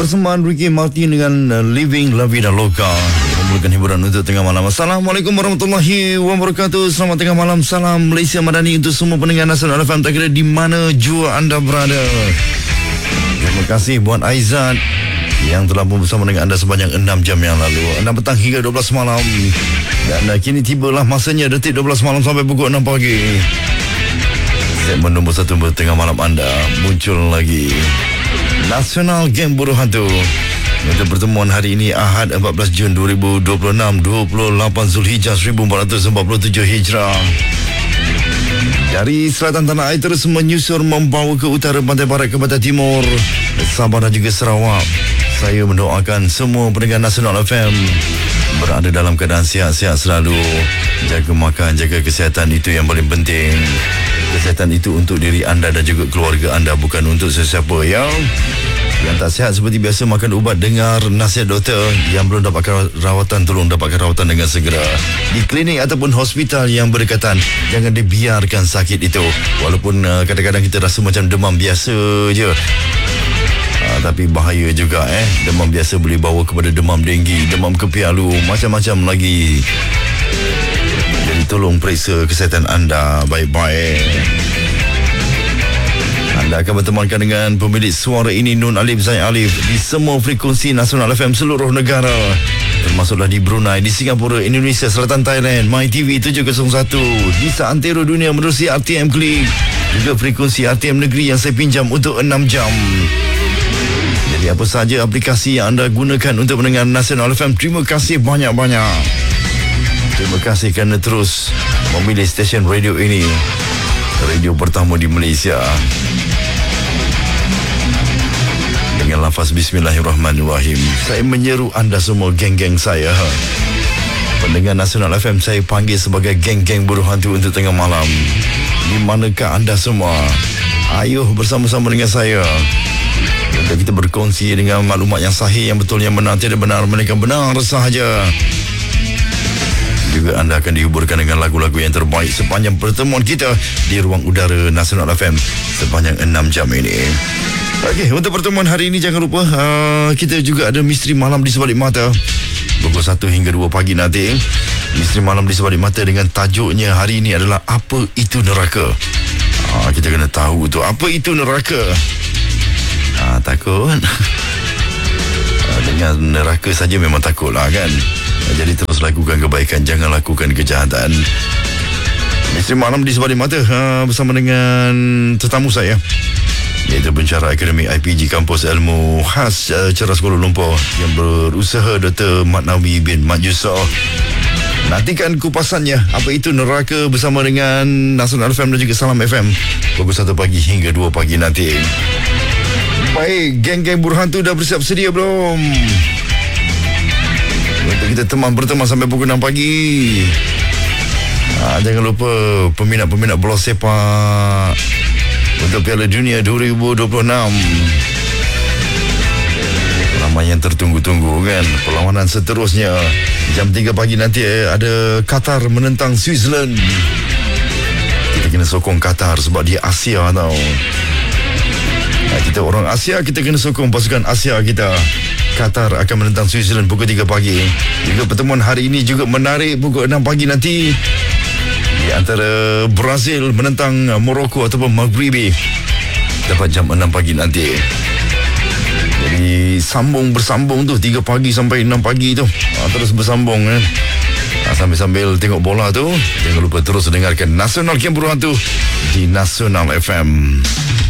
Persembahan Ricky Martin dengan Living La Vida Loca memberikan hiburan untuk tengah malam. Assalamualaikum warahmatullahi wabarakatuh. Selamat tengah malam. Salam Malaysia Madani untuk semua pendengar Nasional FM, tak kira di mana jua anda berada. Terima kasih buat Aizat yang telah bersama dengan anda sepanjang 6 jam yang lalu, 6 petang hingga 12 malam. Dan kini tibalah masanya detik 12 malam sampai pukul 6 pagi. Segmen nombor 1 tengah malam anda muncul lagi. Nasional Geng Buruh Hantu untuk pertemuan hari ini Ahad 14 Jun 2026, 28 Zulhijjah 1447 Hijrah. Dari selatan tanah air terus menyusur membawa ke utara, pantai barat ke pantai timur, Sabah dan juga Sarawak. Saya mendoakan semua pendengar Nasional FM berada dalam keadaan sihat-sihat selalu. Jaga makan, jaga kesihatan, itu yang paling penting. Kesihatan itu untuk diri anda dan juga keluarga anda, bukan untuk sesiapa ya. Yang tak sihat seperti biasa makan ubat, dengar nasihat doktor. Yang belum dapatkan rawatan, tolong dapatkan rawatan dengan segera di klinik ataupun hospital yang berdekatan. Jangan dibiarkan sakit itu. Walaupun kadang-kadang kita rasa macam demam biasa je, tapi bahaya juga demam biasa boleh bawa kepada demam denggi, demam kepialu, macam-macam lagi. Jadi tolong periksa kesihatan anda baik-baik. Anda akan bertemankan dengan pemilik suara ini, Nun Alif Zain Alif, di semua frekuensi Nasional FM seluruh negara, termasuklah di Brunei, di Singapura, Indonesia, Selatan Thailand, MyTV 701, di seantero dunia menerusi RTM Klik, juga frekuensi RTM Negeri yang saya pinjam untuk 6 jam. Jadi apa sahaja aplikasi yang anda gunakan untuk mendengar Nasional FM, terima kasih banyak-banyak. Terima kasih kerana terus memilih stesen radio ini, radio pertama di Malaysia. Dengan lafaz Bismillahirrahmanirrahim, saya menyeru anda semua, geng-geng saya, pendengar Nasional FM, saya panggil sebagai geng-geng buruh hantu untuk tengah malam. Di manakah anda semua? Ayuh bersama-sama dengan saya untuk kita berkongsi dengan maklumat yang sahih, yang betul, yang benar, tidak benar, melainkan benar sahaja. Juga anda akan dihiburkan dengan lagu-lagu yang terbaik sepanjang pertemuan kita di ruang udara Nasional FM sepanjang 6 jam ini. Okey, untuk pertemuan hari ini jangan lupa kita juga ada misteri malam di sebalik mata pukul 1 hingga 2 pagi nanti. Misteri malam di sebalik mata dengan tajuknya hari ini adalah apa itu neraka. Kita kena tahu tu apa itu neraka. Takut dengan neraka saja memang takutlah kan. Jadi terus lakukan kebaikan, jangan lakukan kejahatan. Misteri malam di sebalik mata bersama dengan tetamu saya, iaitu pensyarah akademik IPG Kampus Ilmu Khas Ceras Kuala Lumpur yang berusaha, Dr. Matnawi bin Mat Yusof. Nantikan kupasannya apa itu neraka bersama dengan Nasional FM dan juga Salam FM pukul 1 pagi hingga 2 pagi nanti. Baik, geng-geng buruh hantu dah bersiap sedia belum? Untuk kita berteman sampai pukul 6 pagi. Jangan lupa peminat-peminat bola sepak untuk Piala Dunia 2026. Ramai yang tertunggu-tunggu kan. Perlawanan seterusnya jam 3 pagi nanti ada Qatar menentang Switzerland. Kita kena sokong Qatar sebab dia Asia tau. Kita orang Asia, kita kena sokong pasukan Asia kita. Qatar akan menentang Switzerland pukul 3 pagi. Juga pertemuan hari ini juga menarik pukul 6 pagi nanti, di antara Brazil menentang Morocco ataupun Maghribi, dapat jam 6 pagi nanti. Jadi bersambung tu 3 pagi sampai 6 pagi tu, terus bersambung kan. Sambil-sambil tengok bola tu, jangan lupa terus dengarkan Nasional Geng Buruh Hantu di Nasional FM.